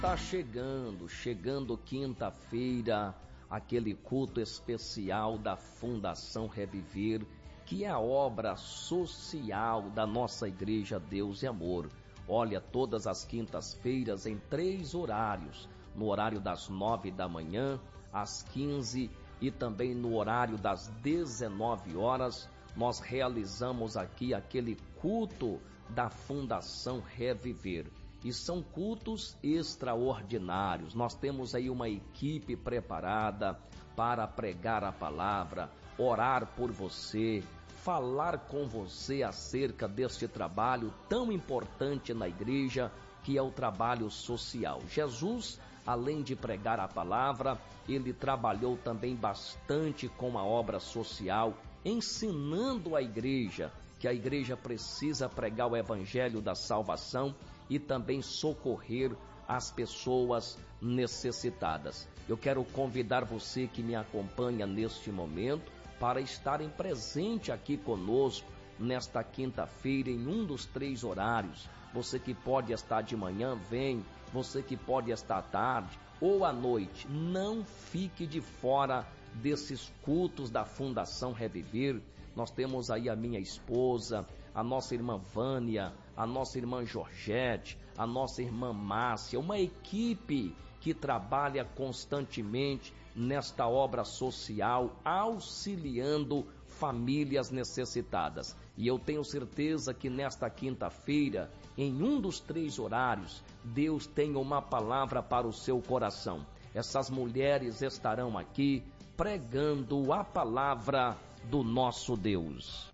Tá chegando quinta-feira, aquele culto especial da Fundação Reviver, que é a obra social da nossa Igreja Deus e Amor. Olha, todas as quintas-feiras em 3 horários, no horário das 9 da manhã, às 15 e também no horário das 19 horas, nós realizamos aqui aquele culto da Fundação Reviver. E são cultos extraordinários. Nós temos aí uma equipe preparada para pregar a palavra, orar por você, falar com você acerca deste trabalho tão importante na igreja, que é o trabalho social. Jesus, além de pregar a palavra, ele trabalhou também bastante com a obra social, ensinando a igreja que a igreja precisa pregar o evangelho da salvação e também socorrer as pessoas necessitadas. Eu quero convidar você que me acompanha neste momento para estarem presente aqui conosco nesta quinta-feira em um dos 3 horários. Você que pode estar de manhã, vem. Você que pode estar à tarde ou à noite, não fique de fora desses cultos da Fundação Reviver. Nós temos aí a minha esposa, a nossa irmã Vânia, a nossa irmã Georgette, a nossa irmã Márcia, uma equipe que trabalha constantemente nesta obra social, auxiliando famílias necessitadas. E eu tenho certeza que nesta quinta-feira, em um dos 3 horários, Deus tem uma palavra para o seu coração. Essas mulheres estarão aqui pregando a palavra do nosso Deus.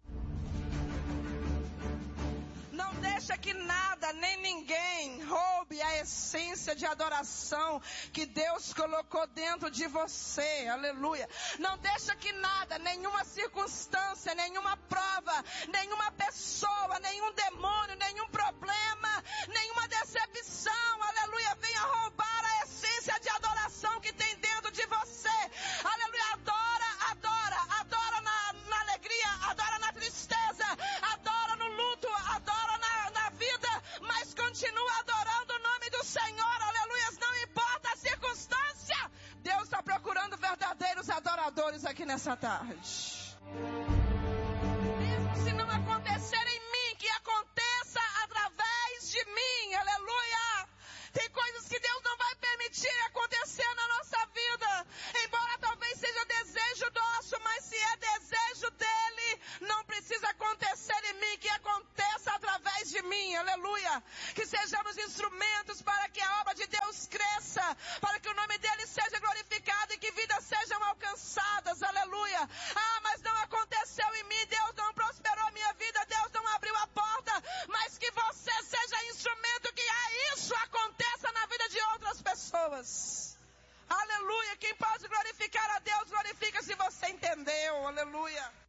Não deixa que nada nem ninguém roube a essência de adoração que Deus colocou dentro de você, aleluia. Não deixa que nada, nenhuma circunstância, nenhuma prova, nenhuma pessoa, nenhum demônio, nenhum problema, nenhuma decepção, aleluia, venha roubar a essência de adoração que tem dentro de você, aleluia. Adora na alegria, adora na tristeza, adora no luto, adora na vida, mas continua adorando o nome do Senhor, aleluia, não importa a circunstância. Deus está procurando verdadeiros adoradores aqui nessa tarde. Mesmo se não acontecer em mim, que aconteça através de mim, aleluia. Tem coisas que Deus não vai permitir acontecer na nossa vida, embora talvez seja desejo nosso, mas se é desejo dele, não precisa acontecer em mim, que aconteça através de mim, aleluia. Que sejamos instrumentos para que a obra de Deus cresça, para que o nome dele seja glorificado e que vidas sejam alcançadas, aleluia. Mas não aconteceu em mim, Deus não prosperou a minha vida, Deus não abriu a porta, mas que você seja instrumento que isso aconteça na vida de outras pessoas. Aleluia, quem pode glorificar a Deus, glorifica se você entendeu, aleluia.